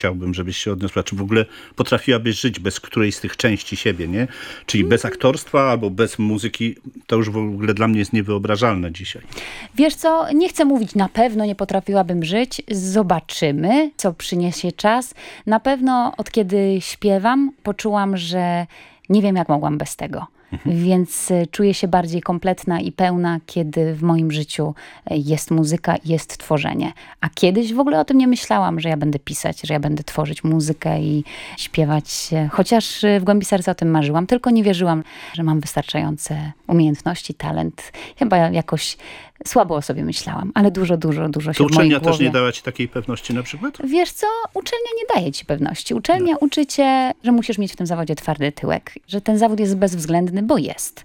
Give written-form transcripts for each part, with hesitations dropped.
Chciałbym, żebyś się odniosła, czy w ogóle potrafiłabyś żyć bez którejś z tych części siebie, nie? Czyli bez aktorstwa albo bez muzyki, to już w ogóle dla mnie jest niewyobrażalne dzisiaj. Wiesz co, nie chcę mówić, na pewno nie potrafiłabym żyć. Zobaczymy, co przyniesie czas. Na pewno od kiedy śpiewam, poczułam, że nie wiem, jak mogłam bez tego. Więc czuję się bardziej kompletna i pełna, kiedy w moim życiu jest muzyka, jest tworzenie. A kiedyś w ogóle o tym nie myślałam, że ja będę pisać, że ja będę tworzyć muzykę i śpiewać. Chociaż w głębi serca o tym marzyłam, tylko nie wierzyłam, że mam wystarczające umiejętności, talent. Chyba jakoś słabo o sobie myślałam, ale dużo się To w mojej uczelnia głowie... też nie dała ci takiej pewności na przykład? Wiesz co? Uczelnia nie daje ci pewności. Uczelnia uczy cię, że musisz mieć w tym zawodzie twardy tyłek. Że ten zawód jest bezwzględny, bo jest.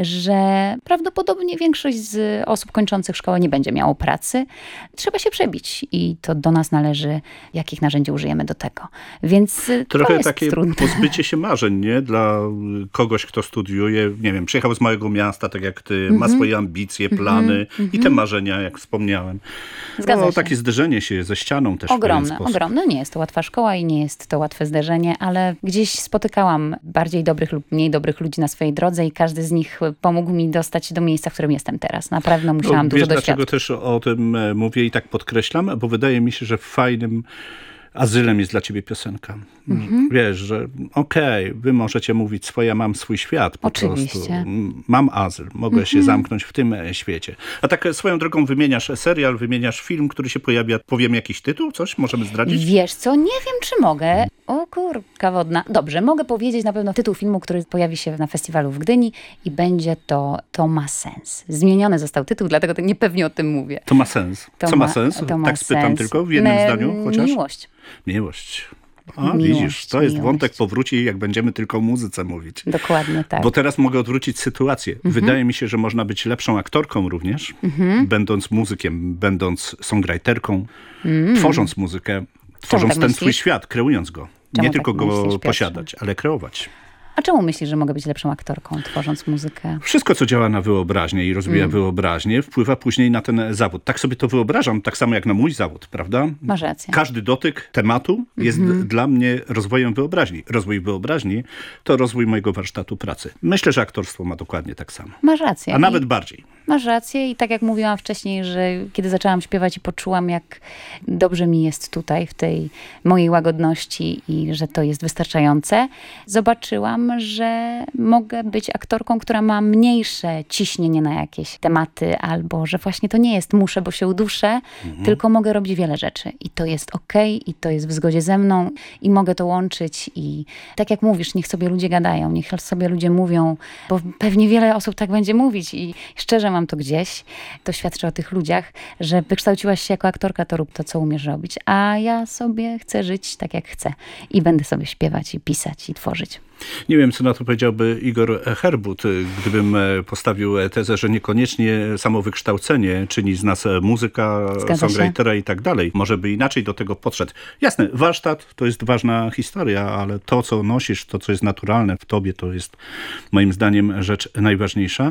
Że prawdopodobnie większość z osób kończących szkołę nie będzie miało pracy. Trzeba się przebić i to do nas należy, jakich narzędzi użyjemy do tego. Więc Trochę to jest takie trudne. pozbycie się marzeń, nie? Dla kogoś, kto studiuje, nie wiem, przyjechał z małego miasta, tak jak ty, ma swoje ambicje, plany i te marzenia, jak wspomniałem. Zgadza się. Takie zderzenie się ze ścianą też w pewien sposób. Ogromne. Nie jest to łatwa szkoła i nie jest to łatwe zderzenie, ale gdzieś spotykałam bardziej dobrych lub mniej dobrych ludzi na swojej drodze i każdy z nich pomógł mi dostać do miejsca, w którym jestem teraz. Na pewno musiałam dużo Wiesz, doświadczyć. dlaczego też o tym mówię i tak podkreślam? Bo wydaje mi się, że fajnym azylem jest dla ciebie piosenka. Wiesz, że okej, wy możecie mówić swoje, ja mam swój świat po Oczywiście. prostu. Mam azyl, mogę się zamknąć w tym świecie. A tak swoją drogą wymieniasz serial, wymieniasz film, który się pojawia. Powiem jakiś tytuł? Coś możemy zdradzić? Wiesz co, nie wiem, czy mogę. O kurka wodna. Dobrze, mogę powiedzieć na pewno tytuł filmu, który pojawi się na festiwalu w Gdyni i będzie to ma sens. Zmieniony został tytuł, dlatego tak niepewnie o tym mówię. To ma sens. Co ma sens? To ma Tak spytam sens. tylko w jednym zdaniu chociaż? Miłość. Miłość. Miłość, Widzisz, to jest miłość. wątek powróci, jak będziemy tylko o muzyce mówić. Dokładnie tak. Bo teraz mogę odwrócić sytuację. Wydaje mi się, że można być lepszą aktorką również, będąc muzykiem, będąc songwriterką, tworząc muzykę, tworząc tak ten myślisz? swój świat, kreując go. Czemu Nie tak tylko go myślisz, Piotrze? posiadać, ale kreować. A czemu myślisz, że mogę być lepszą aktorką, tworząc muzykę? Wszystko, co działa na wyobraźnię i rozwija wyobraźnię, wpływa później na ten zawód. Tak sobie to wyobrażam, tak samo jak na mój zawód, prawda? Masz rację. Każdy dotyk tematu jest dla mnie rozwojem wyobraźni. Rozwój wyobraźni to rozwój mojego warsztatu pracy. Myślę, że aktorstwo ma dokładnie tak samo. Masz rację. A nawet bardziej. Masz rację i tak jak mówiłam wcześniej, że kiedy zaczęłam śpiewać i poczułam, jak dobrze mi jest tutaj, w tej mojej łagodności i że to jest wystarczające, zobaczyłam, że mogę być aktorką, która ma mniejsze ciśnienie na jakieś tematy, albo że właśnie to nie jest muszę, bo się uduszę, tylko mogę robić wiele rzeczy i to jest okej, i to jest w zgodzie ze mną i mogę to łączyć i tak jak mówisz, niech sobie ludzie gadają, niech sobie ludzie mówią, bo pewnie wiele osób tak będzie mówić i szczerze mam to gdzieś, to świadczy o tych ludziach, że wykształciłaś się jako aktorka, to rób to, co umiesz robić, a ja sobie chcę żyć tak, jak chcę i będę sobie śpiewać i pisać i tworzyć. Nie wiem, co na to powiedziałby Igor Herbut, gdybym postawił tezę, że niekoniecznie samo wykształcenie czyni z nas muzyka, songwritera i tak dalej. Może by inaczej do tego podszedł. Jasne, warsztat to jest ważna historia, ale to, co nosisz, to, co jest naturalne w tobie, to jest moim zdaniem rzecz najważniejsza.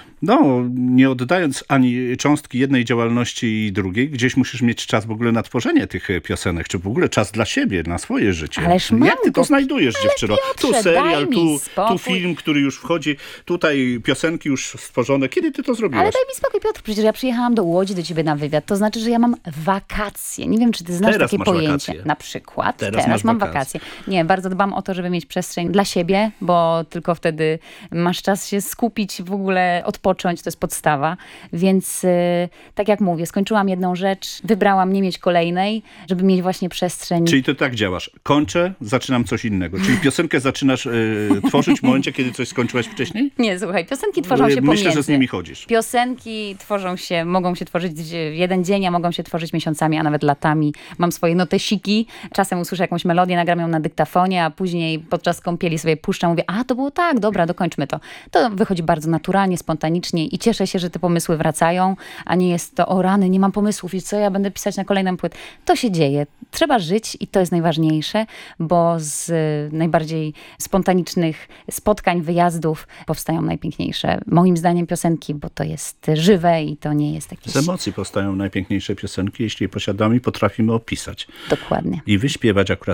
No, nie oddając ani cząstki jednej działalności i drugiej, gdzieś musisz mieć czas w ogóle na tworzenie tych piosenek, czy w ogóle czas dla siebie, na swoje życie. Ależ jak ty to znajdujesz, dziewczyno? Tu Piotrze, serial, daj mi spokój. tu film, który już wchodzi, tutaj piosenki już stworzone. Kiedy ty to zrobiłaś? Ale daj mi spokój, Piotr, przecież ja przyjechałam do Łodzi do ciebie na wywiad. To znaczy, że ja mam wakacje. Nie wiem, czy ty znasz Teraz takie masz pojęcie. wakacje. Na przykład. Teraz Teraz masz mam wakacje. wakacje. Nie, bardzo dbam o to, żeby mieć przestrzeń dla siebie, bo tylko wtedy masz czas się skupić, w ogóle odpocząć. To jest podstawa. Więc tak jak mówię, skończyłam jedną rzecz, wybrałam nie mieć kolejnej, żeby mieć właśnie przestrzeń. Czyli to tak działasz. Kończę, zaczynam coś innego. Czyli piosenkę zaczynasz tworzyć w momencie, kiedy coś skończyłaś wcześniej? Nie, słuchaj, piosenki tworzą się Myślę, pomiędzy. że z nimi chodzisz. Piosenki mogą się tworzyć w jeden dzień, a mogą się tworzyć miesiącami, a nawet latami. Mam swoje notesiki, czasem usłyszę jakąś melodię, nagram ją na dyktafonie, a później podczas kąpieli sobie puszczam, mówię, a to było tak, dobra, dokończmy to. To wychodzi bardzo naturalnie, spontanicznie i cieszę się, że te pomysły wracają, a nie jest to o rany, nie mam pomysłów i co ja będę pisać na kolejną płytę. To się dzieje. Trzeba żyć i to jest najważniejsze, bo z najbardziej spontanicznych spotkań, wyjazdów powstają najpiękniejsze, moim zdaniem, piosenki, bo to jest żywe i to nie jest jakieś... Z emocji powstają najpiękniejsze piosenki, jeśli je posiadamy i potrafimy opisać. Dokładnie. I wyśpiewać akurat